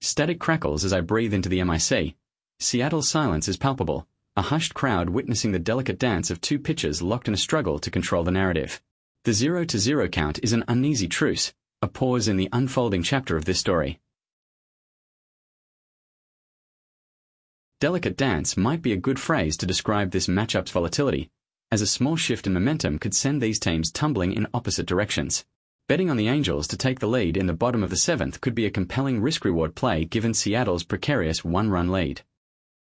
Static crackles as I breathe into the MIC. Seattle's silence is palpable, a hushed crowd witnessing the delicate dance of two pitchers locked in a struggle to control the narrative. The 0-0 count is an uneasy truce, a pause in the unfolding chapter of this story. Delicate dance might be a good phrase to describe this matchup's volatility, as a small shift in momentum could send these teams tumbling in opposite directions. Betting on the Angels to take the lead in the bottom of the seventh could be a compelling risk-reward play given Seattle's precarious one-run lead.